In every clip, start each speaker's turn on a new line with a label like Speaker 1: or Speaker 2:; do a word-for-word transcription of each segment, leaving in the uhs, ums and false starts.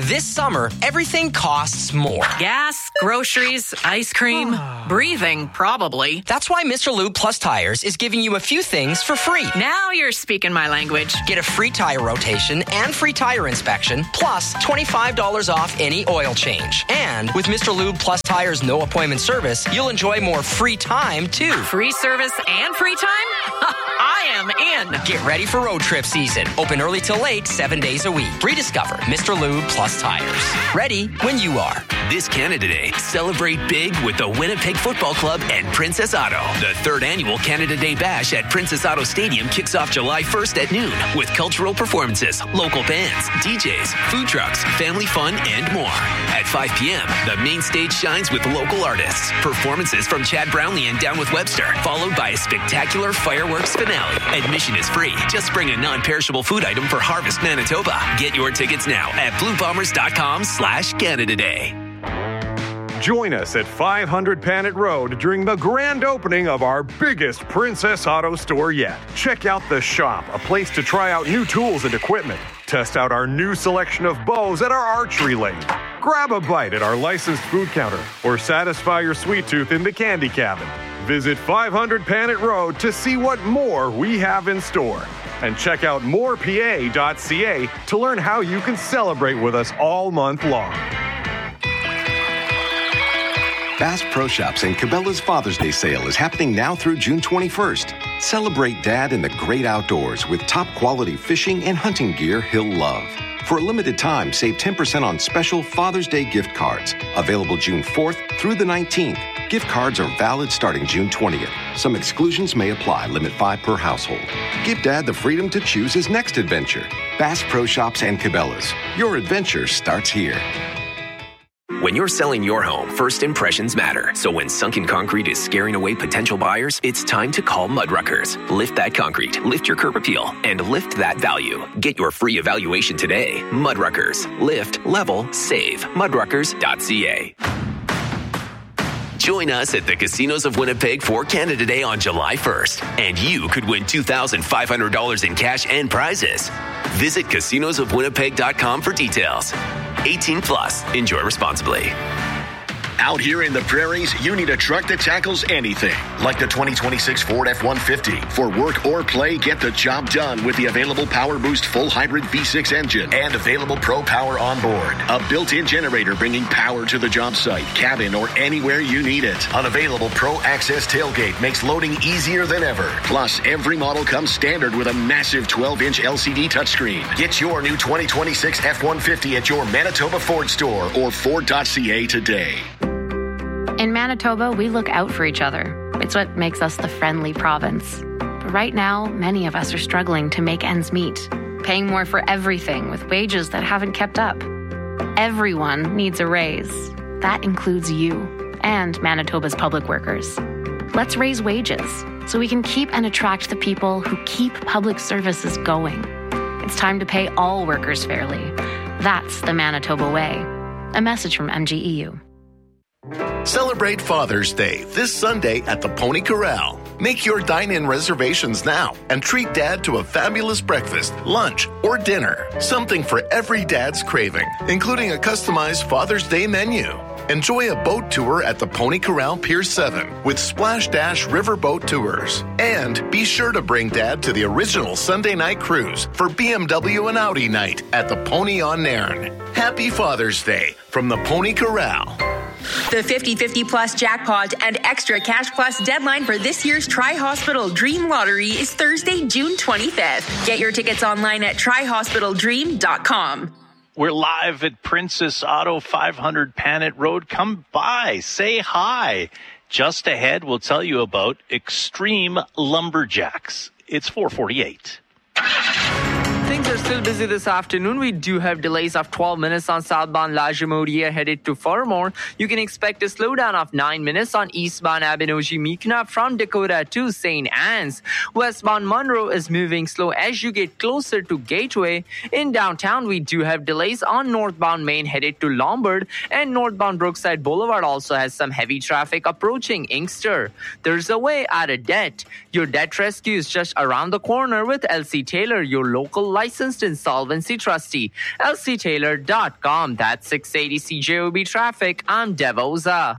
Speaker 1: This summer, everything costs more.
Speaker 2: Gas, groceries, ice cream, breathing, probably.
Speaker 1: That's why Mister Lube Plus Tires is giving you a few things for free.
Speaker 2: Now you're speaking my language.
Speaker 1: Get a free tire rotation and free tire inspection, plus twenty-five dollars off any oil change. And with Mister Lube Plus Tires no appointment service, you'll enjoy more free time, too.
Speaker 2: Free service and free time? I am in.
Speaker 1: Get ready for road trip season. Open early till late, seven days a week. Rediscover Mister Lube Plus Tires. Ready when you are.
Speaker 3: This Canada Day, celebrate big with the Winnipeg Football Club and Princess Auto. The third annual Canada Day Bash at Princess Auto Stadium kicks off July first at noon with cultural performances, local bands, D Js, food trucks, family fun, and more. At five p.m., the main stage shines with local artists. Performances from Chad Brownlee and Down with Webster, followed by a spectacular fireworks finale. Admission is free. Just bring a non-perishable food item for Harvest Manitoba. Get your tickets now at bluebombers.com slash Canada Day.
Speaker 4: Join us at five hundred Panet Road during the grand opening of our biggest Princess Auto store yet. Check out The Shop, a place to try out new tools and equipment. Test out our new selection of bows at our archery lane. Grab a bite at our licensed food counter or satisfy your sweet tooth in the candy cabin. Visit five hundred Panet Road to see what more we have in store. And check out more p a dot c a to learn how you can celebrate with us all month long.
Speaker 5: Bass Pro Shops and Cabela's Father's Day sale is happening now through June twenty-first. Celebrate Dad in the great outdoors with top quality fishing and hunting gear he'll love. For a limited time, save ten percent on special Father's Day gift cards. Available June fourth through the nineteenth. Gift cards are valid starting June twentieth. Some exclusions may apply. Limit five per household. Give Dad the freedom to choose his next adventure. Bass Pro Shops and Cabela's. Your adventure starts here.
Speaker 3: When you're selling your home, first impressions matter. So when sunken concrete is scaring away potential buyers, it's time to call Mudruckers. Lift that concrete, lift your curb appeal, and lift that value. Get your free evaluation today. Mudruckers. Lift, level, save. Mudruckers dot c a. Join us at the Casinos of Winnipeg for Canada Day on July first, and you could win two thousand five hundred dollars in cash and prizes. Visit casinos of winnipeg dot com for details. eighteen plus. Enjoy responsibly.
Speaker 6: Out here in the prairies, you need a truck that tackles anything, like the twenty twenty-six Ford F one fifty. For work or play, get the job done with the available Power Boost full hybrid V six engine and available Pro Power on board. A built-in generator bringing power to the job site, cabin, or anywhere you need it. An available Pro Access tailgate makes loading easier than ever. Plus, every model comes standard with a massive twelve-inch L C D touchscreen. Get your new twenty twenty-six F one fifty at your Manitoba Ford store or Ford dot c a today.
Speaker 7: In Manitoba, we look out for each other. It's what makes us the friendly province. But right now, many of us are struggling to make ends meet, paying more for everything with wages that haven't kept up. Everyone needs a raise. That includes you and Manitoba's public workers. Let's raise wages so we can keep and attract the people who keep public services going. It's time to pay all workers fairly. That's the Manitoba way. A message from M G E U.
Speaker 8: Celebrate Father's Day this Sunday at the Pony Corral. Make your dine-in reservations now and treat Dad to a fabulous breakfast, lunch, or dinner. Something for every dad's craving, including a customized Father's Day menu. Enjoy a boat tour at the Pony Corral Pier seven with Splash Dash Riverboat Tours. And be sure to bring Dad to the original Sunday night cruise for B M W and Audi night at the Pony on Nairn. Happy Father's Day from the Pony Corral.
Speaker 9: The fifty fifty Plus Jackpot and Extra Cash Plus deadline for this year's Tri-Hospital Dream Lottery is Thursday, June twenty-fifth. Get your tickets online at tri hospital dream dot com.
Speaker 10: We're live at Princess Auto, five hundred Panet Road. Come by, say hi. Just ahead, we'll tell you about Extreme Lumberjacks. It's four forty-eight.
Speaker 11: Things are still busy this afternoon. We do have delays of twelve minutes on southbound La Jamodia headed to Farmore. You can expect a slowdown of nine minutes on eastbound Abinogi-Meekna from Dakota to Saint Anne's. Westbound Monroe is moving slow as you get closer to Gateway. In downtown, we do have delays on northbound Main headed to Lombard, and northbound Brookside Boulevard also has some heavy traffic approaching Inkster. There's a way out of debt. Your debt rescue is just around the corner with L C Taylor, your local life licensed insolvency trustee. L C Taylor dot com. That's six eighty C J O B traffic. I'm Dev Oza.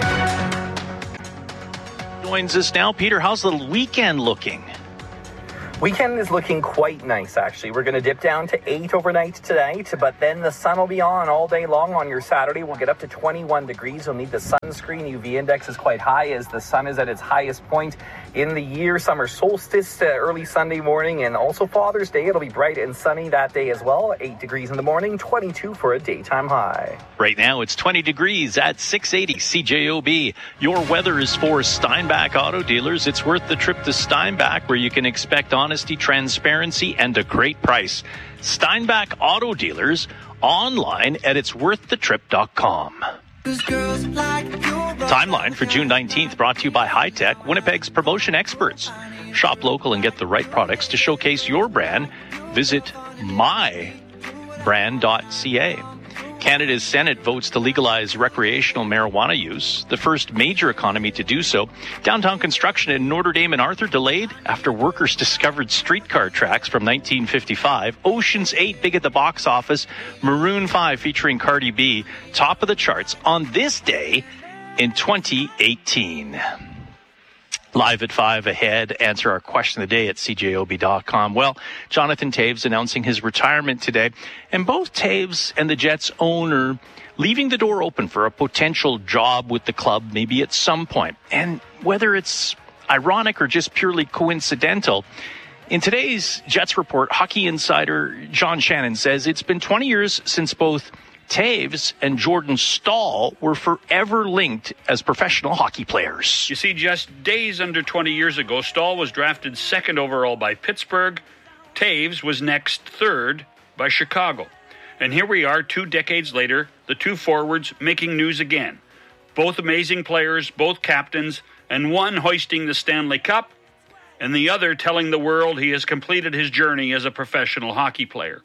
Speaker 10: Joins us now. Peter, how's the weekend looking?
Speaker 12: Weekend is looking quite nice, actually. We're going to dip down to eight overnight tonight, but then the sun will be on all day long on your Saturday. We'll get up to twenty-one degrees. You'll need the sunscreen. U V index is quite high as the sun is at its highest point in the year. Summer solstice uh, early Sunday morning, and also Father's Day. It'll be bright and sunny that day as well. eight degrees in the morning, twenty-two for a daytime high.
Speaker 10: Right now, it's twenty degrees at six eighty C J O B. Your weather is for Steinbach Auto Dealers. It's worth the trip to Steinbach, where you can expect honesty, transparency, and a great price. Steinbach Auto Dealers, online at its worth the trip dot com. Timeline for June nineteenth brought to you by High Tech, Winnipeg's promotion experts. Shop local and get the right products to showcase your brand. Visit my brand dot c a. Canada's Senate votes to legalize recreational marijuana use, the first major economy to do so. Downtown construction in Notre Dame and Arthur delayed after workers discovered streetcar tracks from nineteen fifty-five. Ocean's eight big at the box office. Maroon five featuring Cardi B, top of the charts on this day in twenty eighteen. Live at five ahead, answer our question of the day at c j o b dot com. Well, Jonathan Toews announcing his retirement today, and both Toews and the Jets owner leaving the door open for a potential job with the club maybe at some point. And whether it's ironic or just purely coincidental, in today's Jets report, hockey insider John Shannon says it's been twenty years since both Toews and Jordan Staal were forever linked as professional hockey players.
Speaker 13: You see, just days under twenty years ago, Staal was drafted second overall by Pittsburgh. Toews was next third by Chicago. And here we are, two decades later, the two forwards making news again. Both amazing players, both captains, and one hoisting the Stanley Cup, and the other telling the world he has completed his journey as a professional hockey player.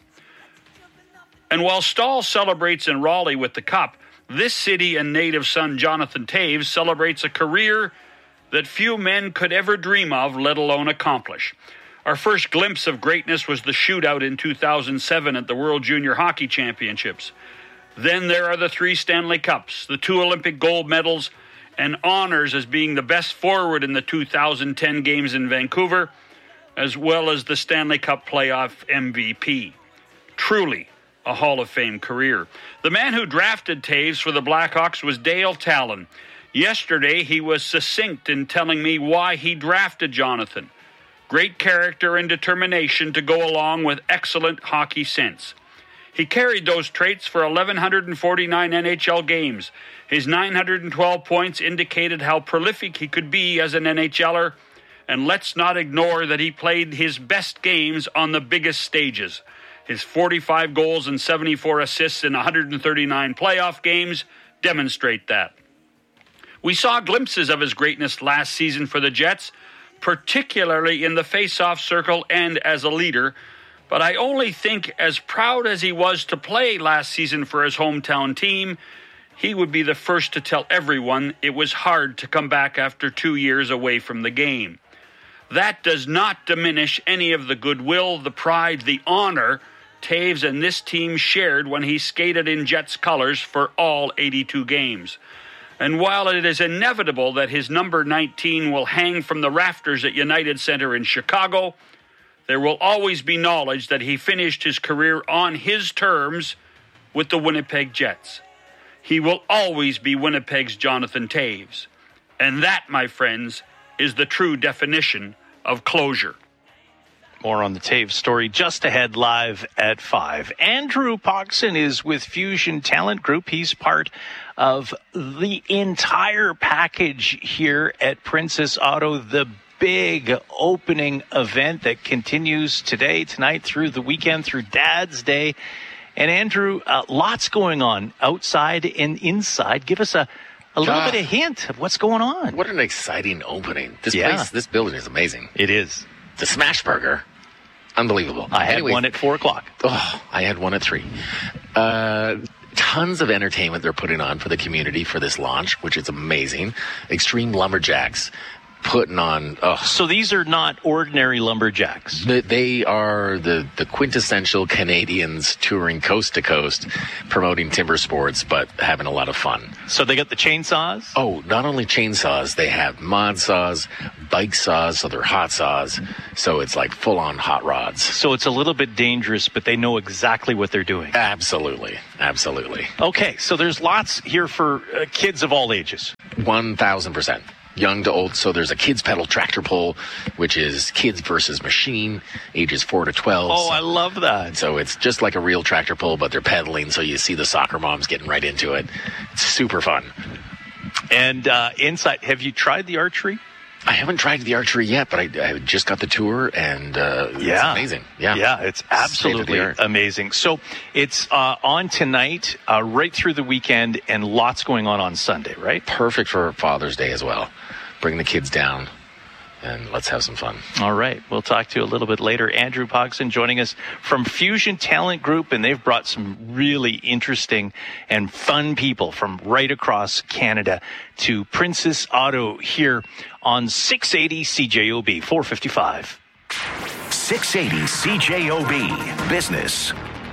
Speaker 13: And while Staal celebrates in Raleigh with the Cup, this city and native son Jonathan Toews celebrates a career that few men could ever dream of, let alone accomplish. Our first glimpse of greatness was the shootout in two thousand seven at the World Junior Hockey Championships. Then there are the three Stanley Cups, the two Olympic gold medals, and honors as being the best forward in the two thousand ten games in Vancouver, as well as the Stanley Cup playoff M V P. Truly a Hall of Fame career. The man who drafted Toews for the Blackhawks was Dale Talon. Yesterday, he was succinct in telling me why he drafted Jonathan. Great character and determination to go along with excellent hockey sense. He carried those traits for one thousand one hundred forty-nine N H L games. His nine hundred twelve points indicated how prolific he could be as an NHLer. And let's not ignore that he played his best games on the biggest stages. His forty-five goals and seventy-four assists in one hundred thirty-nine playoff games demonstrate that. We saw glimpses of his greatness last season for the Jets, particularly in the face-off circle and as a leader. But I only think as proud as he was to play last season for his hometown team, he would be the first to tell everyone it was hard to come back after two years away from the game. That does not diminish any of the goodwill, the pride, the honor Toews and this team shared when he skated in Jets colors for all eighty-two games. And while it is inevitable that his number nineteen will hang from the rafters at United Center in Chicago, there will always be knowledge that he finished his career on his terms with the Winnipeg Jets. He will always be Winnipeg's Jonathan Toews. And that, my friends, is the true definition of closure.
Speaker 10: More on the Toews story just ahead, live at five. Andrew Pogson is with Fusion Talent Group. He's part of the entire package here at Princess Auto, the big opening event that continues today, tonight, through the weekend, through Dad's Day. And Andrew, uh, lots going on outside and inside. Give us a A little uh, bit of hint of what's going on.
Speaker 14: What an exciting opening. This
Speaker 10: yeah.
Speaker 14: place, this building is amazing.
Speaker 10: It is.
Speaker 14: The Smash Burger, unbelievable.
Speaker 10: I had
Speaker 14: Anyways,
Speaker 10: one at four o'clock.
Speaker 14: Oh, I had one at three. Uh, tons of entertainment they're putting on for the community for this launch, which is amazing. Extreme Lumberjacks. putting on. Oh.
Speaker 10: So these are not ordinary lumberjacks.
Speaker 14: They, they are the, the quintessential Canadians touring coast to coast, promoting timber sports, but having a lot of fun.
Speaker 10: So they got the chainsaws?
Speaker 14: Oh, not only chainsaws, they have mod saws, bike saws, so they're hot saws. So it's like full-on hot rods.
Speaker 10: So it's a little bit dangerous, but they know exactly what they're doing.
Speaker 14: Absolutely. Absolutely.
Speaker 10: Okay, so there's lots here for uh, kids of all ages.
Speaker 14: one thousand percent. Young to old. So there's a kids pedal tractor pull, which is kids versus machine, ages four to twelve.
Speaker 10: Oh,
Speaker 14: so,
Speaker 10: I love that.
Speaker 14: So it's just like a real tractor pull, but they're pedaling. So you see the soccer moms getting right into it. It's super fun.
Speaker 10: And uh, inside, have you tried the archery?
Speaker 14: I haven't tried the archery yet, but I, I just got the tour, and uh,
Speaker 10: yeah.
Speaker 14: it's amazing. Yeah,
Speaker 10: yeah, it's absolutely amazing. So it's uh, on tonight, uh, right through the weekend, and lots going on on Sunday, right?
Speaker 14: Perfect for Father's Day as well. Bring the kids down, and let's have some fun.
Speaker 10: All right. We'll talk to you a little bit later. Andrew Pogson joining us from Fusion Talent Group, and they've brought some really interesting and fun people from right across Canada to Princess Auto here on six eighty C J O B, four fifty-five.
Speaker 15: six eighty C J O B Business.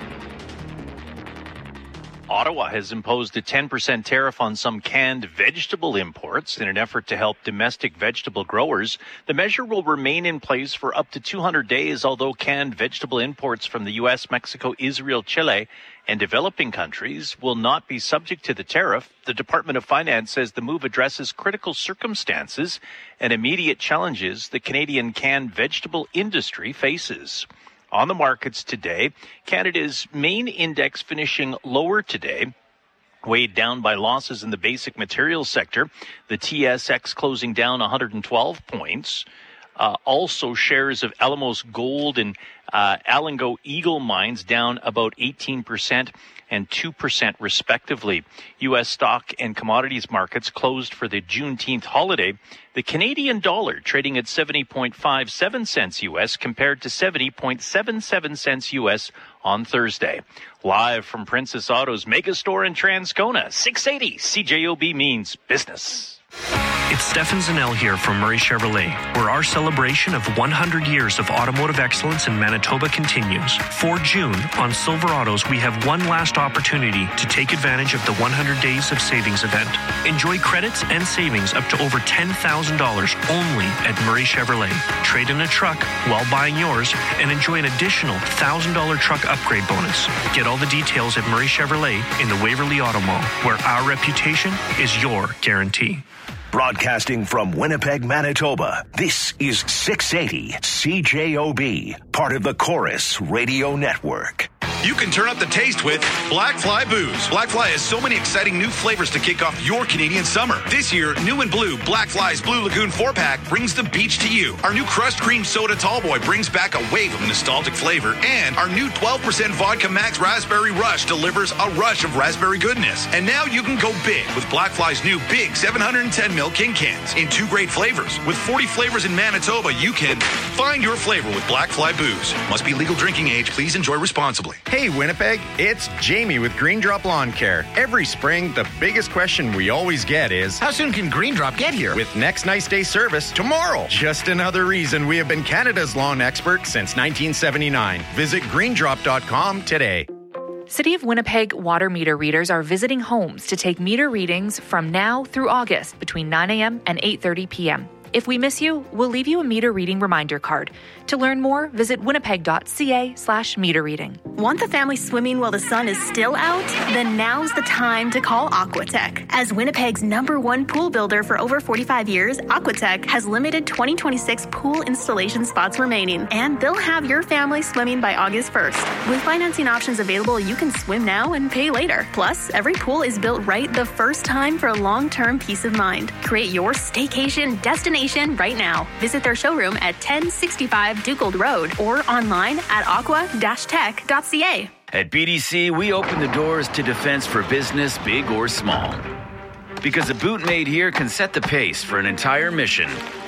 Speaker 10: Ottawa has imposed a ten percent tariff on some canned vegetable imports in an effort to help domestic vegetable growers. The measure will remain in place for up to two hundred days, although canned vegetable imports from the U S, Mexico, Israel, Chile, and developing countries will not be subject to the tariff. The Department of Finance says the move addresses critical circumstances and immediate challenges the Canadian canned vegetable industry faces. On the markets today, Canada's main index finishing lower today, weighed down by losses in the basic materials sector. The T S X closing down one hundred twelve points. Uh, also, shares of Alamos Gold and uh, Alingo Eagle mines down about eighteen percent and two percent respectively. U S stock and commodities markets closed for the Juneteenth holiday. The Canadian dollar trading at seventy point five seven cents U S compared to seventy point seven seven cents U S on Thursday. Live from Princess Auto's Megastore in Transcona, six eighty C J O B means business.
Speaker 16: It's Stefan Zanel here from Murray Chevrolet, where our celebration of one hundred years of automotive excellence in Manitoba continues. For June, on Silver Autos, we have one last opportunity to take advantage of the one hundred Days of Savings event. Enjoy credits and savings up to over ten thousand dollars only at Murray Chevrolet. Trade in a truck while buying yours and enjoy an additional one thousand dollars truck upgrade bonus. Get all the details at Murray Chevrolet in the Waverly Auto Mall, where our reputation is your guarantee.
Speaker 15: Broadcasting from Winnipeg, Manitoba, this is six eighty C J O B, part of the Chorus Radio Network.
Speaker 17: You can turn up the taste with Black Fly Booze. Black Fly has so many exciting new flavors to kick off your Canadian summer. This year, new and blue, Black Fly's Blue Lagoon four-pack brings the beach to you. Our new Crushed Cream Soda Tallboy brings back a wave of nostalgic flavor. And our new twelve percent Vodka Max Raspberry Rush delivers a rush of raspberry goodness. And now you can go big with Black Fly's new big seven hundred ten milliliter King Cans in two great flavors. With forty flavors in Manitoba, you can find your flavor with Black Fly Booze. Must be legal drinking age. Please enjoy responsibly.
Speaker 18: Hey Winnipeg, it's Jamie with Green Drop Lawn Care. Every spring, the biggest question we always get is, how soon can Green Drop get here? With next nice day service tomorrow. Just another reason we have been Canada's lawn expert since nineteen seventy-nine. Visit green drop dot com today.
Speaker 19: City of Winnipeg water meter readers are visiting homes to take meter readings from now through August between nine a.m. and eight thirty p.m. If we miss you, we'll leave you a meter reading reminder card. To learn more, visit winnipeg.ca slash meter reading.
Speaker 20: Want the family swimming while the sun is still out? Then now's the time to call Aquatech. As Winnipeg's number one pool builder for over forty-five years, Aquatech has limited twenty twenty-six pool installation spots remaining, and they'll have your family swimming by August first. With financing options available, you can swim now and pay later. Plus, every pool is built right the first time for long-term peace of mind. Create your staycation destination right now. Visit their showroom at ten sixty-five Dugold Road or online at aqua dash tech dot c a.
Speaker 21: At B D C, we open the doors to defense for business, big or small. Because a boot made here can set the pace for an entire mission.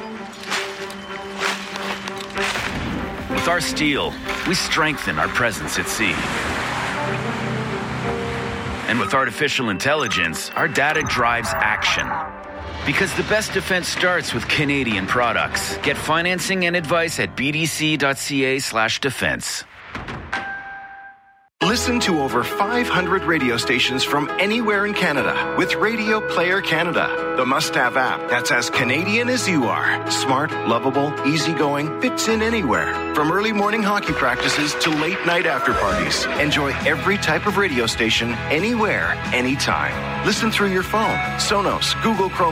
Speaker 21: With our steel, we strengthen our presence at sea. And with artificial intelligence, our data drives action. Because the best defense starts with Canadian products. Get financing and advice at bdc.ca slash defense.
Speaker 2: Listen to over five hundred radio stations from anywhere in Canada with Radio Player Canada, the must-have app that's as Canadian as you are. Smart, lovable, easygoing, fits in anywhere. From early morning hockey practices to late night after parties. Enjoy every type of radio station, anywhere, anytime. Listen through your phone, Sonos, Google Chrome